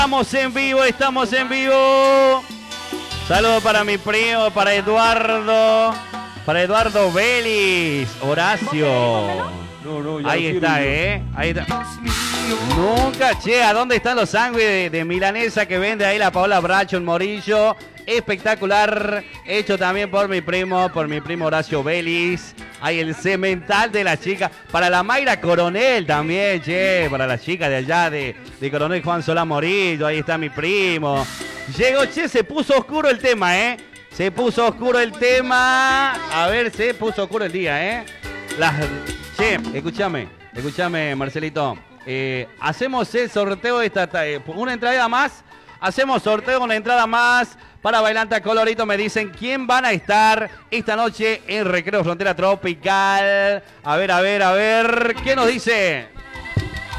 Estamos en vivo, estamos en vivo. Saludos para mi primo, para Eduardo Vélez, Horacio. Ahí está, Ahí está. Nunca, che, ¿a dónde están los sándwiches de milanesa que vende ahí la Paola Bracho en Morillo? Espectacular, hecho también por mi primo Horacio Vélez. Hay el cemental de la chica. Para la Mayra Coronel también, che. Para la chica de allá de Coronel Juan Solá Morillo. Ahí está mi primo. Llegó, che, se puso oscuro el tema, Se puso oscuro el tema. A ver, se puso oscuro el día, Che, escúchame, Marcelito. Hacemos el sorteo de una entrada más. Hacemos sorteo de una entrada más para Bailanta Colorito. Me dicen quién van a estar esta noche en Recreo Frontera Tropical. A ver, ¿qué nos dice?